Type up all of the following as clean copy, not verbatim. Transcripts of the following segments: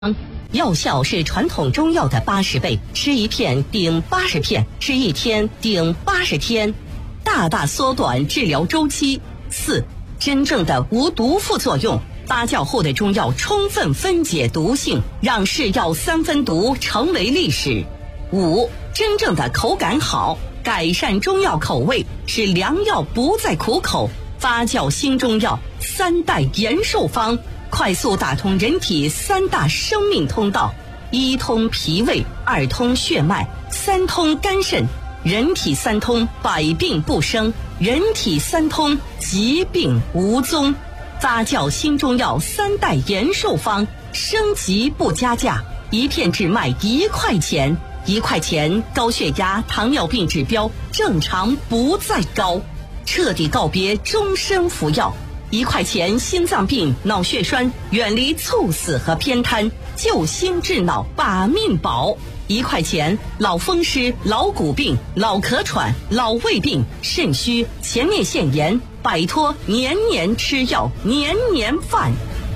药效是传统中药的80倍，吃一片顶80片，吃一天顶80天，大大缩短治疗周期。4、真正的无毒副作用，发酵后的中药充分分解毒性，让是药3分毒成为历史。5、真正的口感好，改善中药口味，使良药不再苦口。发酵新中药3代延寿方，快速打通人体3大生命通道：1通脾胃，2通血脉，3通肝肾。人体3通，百病不生；人体3通，疾病无踪。发酵新中药3代延寿方，升级不加价，一片只卖1块钱，1块钱高血压、糖尿病指标正常不再高，彻底告别终身服药。1块钱心脏病、脑血栓远离猝死和偏瘫，救心治脑把命保。1块钱老风湿、老骨病、老咳喘、老胃病、肾虚、前列腺炎，摆脱年年吃药、年年犯。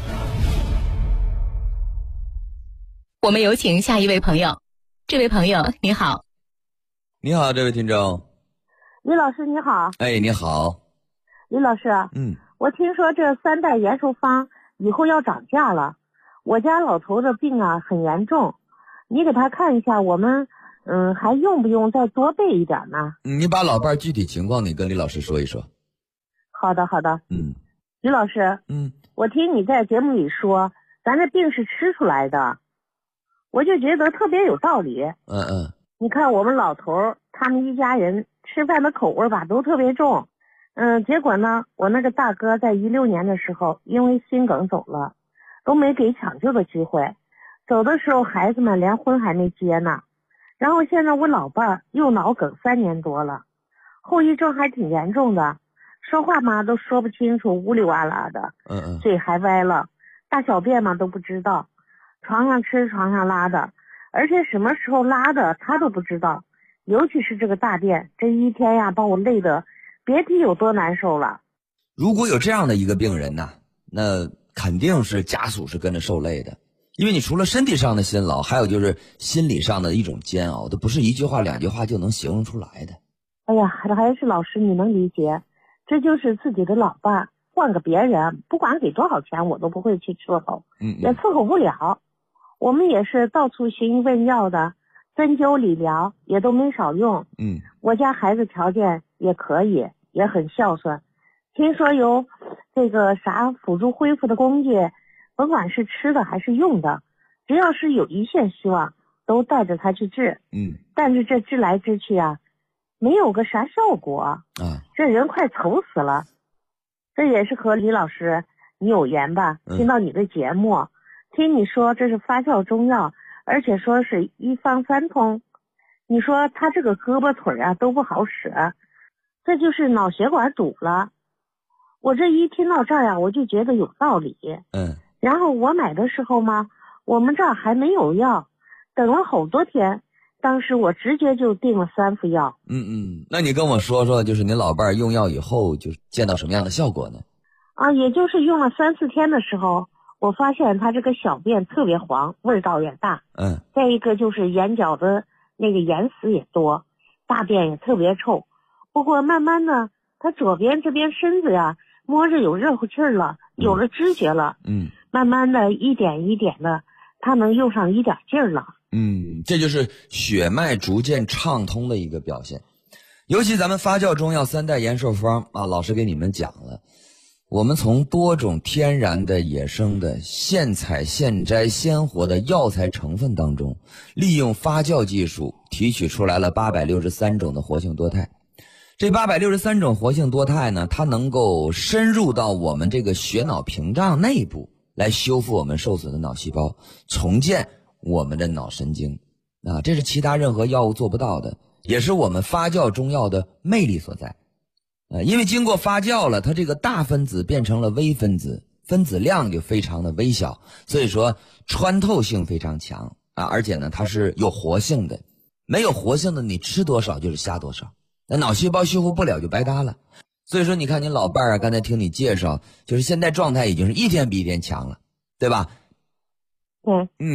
我们有请下一位朋友。这位朋友你好。 你好，这位听众。 李老师你好。 哎，你好。 李老师，我听说这3代延寿方以后要涨价了，我家老头的病啊很严重，你给他看一下，我们还用不用再多备一点呢？ 你把老伴儿具体情况你跟李老师说一说。 好的。李老师，我听你在节目里说咱这病是吃出来的，我就觉得特别有道理。你看我们老头他们一家人吃饭的口味吧都特别重。结果呢，我那个大哥在16年的时候因为心梗走了，都没给抢救的机会，走的时候孩子们连婚还没结呢。然后现在我老伴儿又脑梗3年多了，后遗症还挺严重的，说话嘛都说不清楚，呜里哇啦的，嘴还歪了，大小便嘛都不知道，床上吃床上拉的，而且什么时候拉的他都不知道，尤其是这个大便，这一天呀把我累得别提有多难受了。 如果有这样的一个病人呢，那肯定是家属是跟着受累的，因为你除了身体上的辛劳，还有就是心理上的一种煎熬，都不是1句话2句话就能形容出来的。 哎呀，还是老师你能理解，这就是自己的老伴，换个别人不管给多少钱我都不会去伺候，也伺候不了。我们也是到处寻医问药的，针灸理疗也都没少用。我家孩子条件也可以，也很孝顺，听说有这个啥辅助恢复的工具，甭管是吃的还是用的，只要是有一线希望都带着他去治。但是这治来治去啊没有个啥效果这人快愁死了。这也是和李老师你有缘吧，听到你的节目，听你说这是发酵中药，而且说是1方3通，你说他这个胳膊腿啊都不好使，这就是脑血管堵了。我这一听到这儿呀我就觉得有道理。然后我买的时候嘛，我们这儿还没有药，等了好多天，当时我直接就订了3副药。 那你跟我说说，就是您老伴儿用药以后就见到什么样的效果呢？ 也就是用了3、4天的时候，我发现他这个小便特别黄，味道也大。再一个就是眼角的那个眼屎也多，大便也特别臭。不过慢慢的他左边这边身子呀摸着有热乎气儿了，有了知觉了。慢慢的一点一点的他能用上一点劲儿了。 这就是血脉逐渐畅通的一个表现。尤其咱们发酵中药3代延寿方老师给你们讲了，我们从多种天然的、野生的、现采现摘鲜活的药材成分当中，利用发酵技术提取出来了863种的活性多肽。这863种活性多肽呢，它能够深入到我们这个血脑屏障内部，来修复我们受损的脑细胞，重建我们的脑神经这是其他任何药物做不到的，也是我们发酵中药的魅力所在。因为经过发酵了，它这个大分子变成了微分子，分子量就非常的微小，所以说穿透性非常强而且呢它是有活性的。没有活性的你吃多少就是瞎多少，那脑细胞修复不了就白搭了。所以说你看您老伴儿刚才听你介绍，就是现在状态已经是一天比一天强了，对吧？